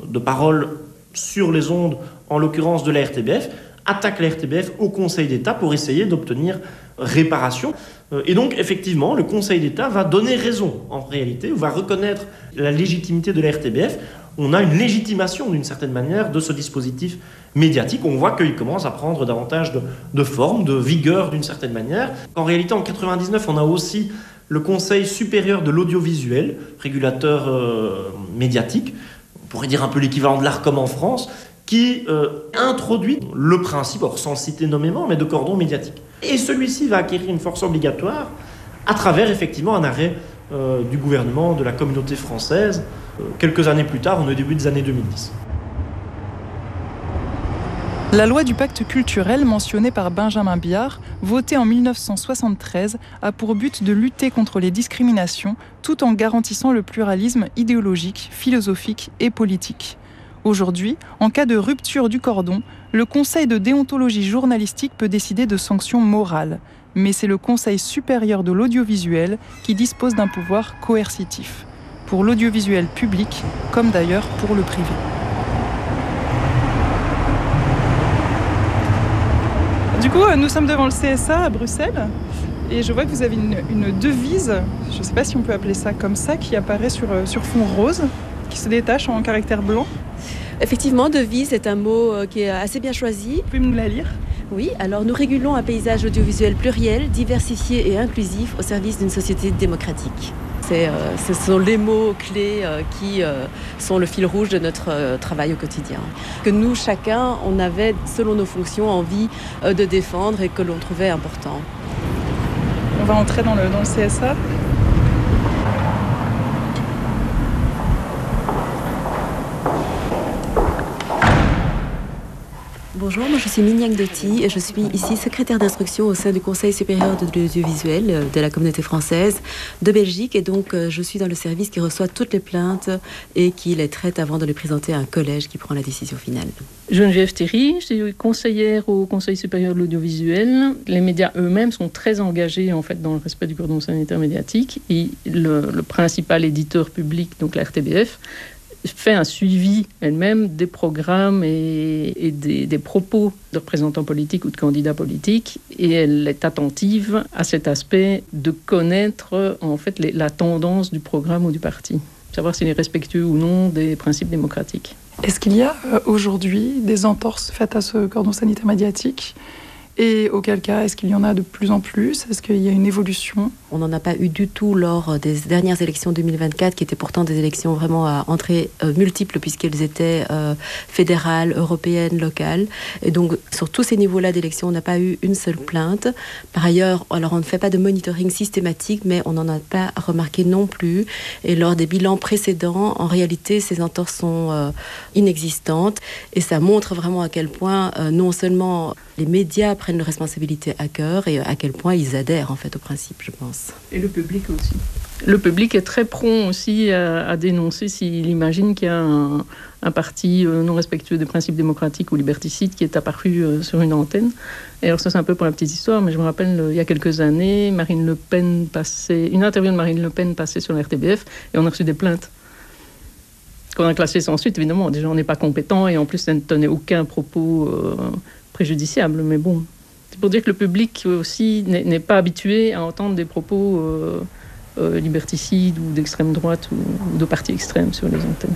de parole sur les ondes, en l'occurrence de la RTBF, attaque la RTBF au Conseil d'État pour essayer d'obtenir réparation. Et donc, effectivement, le Conseil d'État va donner raison, en réalité, ou va reconnaître la légitimité de la RTBF. On a une légitimation, d'une certaine manière, de ce dispositif médiatique. On voit qu'il commence à prendre davantage de forme, de vigueur, d'une certaine manière. En réalité, en 1999, on a aussi le Conseil supérieur de l'audiovisuel, régulateur médiatique, on pourrait dire un peu l'équivalent de l'ARCOM en France, qui introduit le principe, or sans le citer nommément, mais de cordon médiatique. Et celui-ci va acquérir une force obligatoire à travers effectivement un arrêt du gouvernement de la communauté française, quelques années plus tard, au début des années 2010. La loi du pacte culturel mentionnée par Benjamin Biard, votée en 1973, a pour but de lutter contre les discriminations tout en garantissant le pluralisme idéologique, philosophique et politique. Aujourd'hui, en cas de rupture du cordon, le Conseil de déontologie journalistique peut décider de sanctions morales. Mais c'est le Conseil supérieur de l'audiovisuel qui dispose d'un pouvoir coercitif, pour l'audiovisuel public, comme d'ailleurs pour le privé. Du coup, nous sommes devant le CSA à Bruxelles, et je vois que vous avez une devise, je ne sais pas si on peut appeler ça comme ça, qui apparaît sur fond rose, qui se détache en caractère blanc. Effectivement, devise est un mot qui est assez bien choisi. Vous pouvez nous la lire ? Oui, alors nous régulons un paysage audiovisuel pluriel, diversifié et inclusif au service d'une société démocratique. Ce sont les mots clés qui sont le fil rouge de notre travail au quotidien. Que nous, chacun, on avait, selon nos fonctions, envie de défendre et que l'on trouvait important. On va entrer dans le CSA. Bonjour, moi je suis Mignac Doty et je suis ici secrétaire d'instruction au sein du Conseil supérieur de l'audiovisuel de la communauté française de Belgique, et donc je suis dans le service qui reçoit toutes les plaintes et qui les traite avant de les présenter à un collège qui prend la décision finale. Geneviève Théry, je suis conseillère au Conseil supérieur de l'audiovisuel. Les médias eux-mêmes sont très engagés en fait dans le respect du cordon sanitaire médiatique, et le principal éditeur public, donc la RTBF, fait un suivi elle-même des programmes et des propos de représentants politiques ou de candidats politiques, et elle est attentive à cet aspect de connaître en fait la tendance du programme ou du parti, savoir s'il est respectueux ou non des principes démocratiques. Est-ce qu'il y a aujourd'hui des entorses faites à ce cordon sanitaire médiatique ? Et auquel cas, est-ce qu'il y en a de plus en plus ? Est-ce qu'il y a une évolution ? On n'en a pas eu du tout lors des dernières élections 2024, qui étaient pourtant des élections vraiment à entrée multiples, puisqu'elles étaient fédérales, européennes, locales. Et donc, sur tous ces niveaux-là d'élections, on n'a pas eu une seule plainte. Par ailleurs, alors on ne fait pas de monitoring systématique, mais on n'en a pas remarqué non plus. Et lors des bilans précédents, en réalité, ces entorses sont inexistantes. Et ça montre vraiment à quel point, non seulement les médias prennent leurs responsabilités à cœur et à quel point ils adhèrent en fait au principe, je pense. Et le public aussi. Le public est très prompt aussi à dénoncer s'il imagine qu'il y a un parti non respectueux des principes démocratiques ou liberticide qui est apparu sur une antenne. Et alors ça, c'est un peu pour la petite histoire, mais je me rappelle il y a quelques années, une interview de Marine Le Pen passait sur la RTBF, et on a reçu des plaintes qu'on a classées sans suite. Évidemment, déjà on n'est pas compétent, et en plus ça ne tenait aucun propos préjudiciable, mais bon, c'est pour dire que le public aussi n'est pas habitué à entendre des propos liberticides ou d'extrême droite ou de partis extrêmes sur les antennes.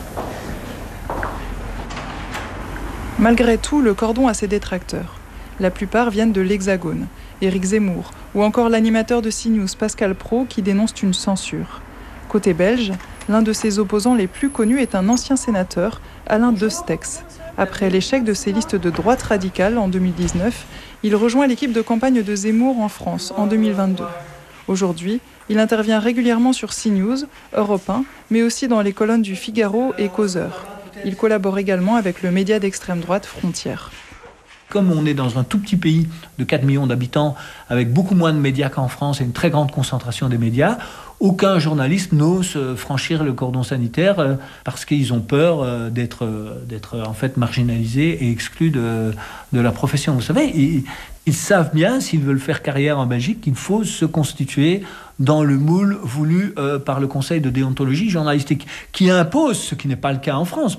Malgré tout, le cordon a ses détracteurs. La plupart viennent de l'Hexagone, Éric Zemmour, ou encore l'animateur de CNews, Pascal Praud, qui dénonce une censure. Côté belge, l'un de ses opposants les plus connus est un ancien sénateur, Alain Destex. Après l'échec de ses listes de droite radicale en 2019, il rejoint l'équipe de campagne de Zemmour en France en 2022. Aujourd'hui, il intervient régulièrement sur CNews, Europe 1, mais aussi dans les colonnes du Figaro et Causeur. Il collabore également avec le média d'extrême droite Frontières. Comme on est dans un tout petit pays de 4 millions d'habitants, avec beaucoup moins de médias qu'en France et une très grande concentration des médias, aucun journaliste n'ose franchir le cordon sanitaire parce qu'ils ont peur d'être en fait marginalisés et exclus de la profession. Vous savez, ils savent bien, s'ils veulent faire carrière en Belgique, qu'il faut se constituer dans le moule voulu par le Conseil de déontologie journalistique, qui impose, ce qui n'est pas le cas en France.